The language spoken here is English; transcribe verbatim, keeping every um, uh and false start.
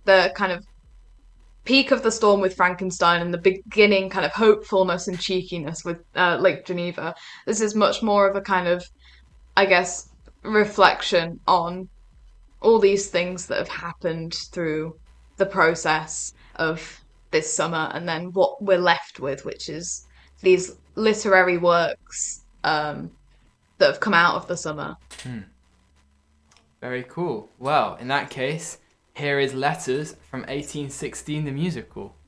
the kind of peak of the storm with Frankenstein and the beginning kind of hopefulness and cheekiness with uh, Lake Geneva. This is much more of a kind of, I guess, reflection on all these things that have happened through the process of this summer, and then what we're left with, which is these literary works um, that have come out of the summer. Hmm. Very cool. Well, in that case, here is Letters from eighteen sixteen the musical.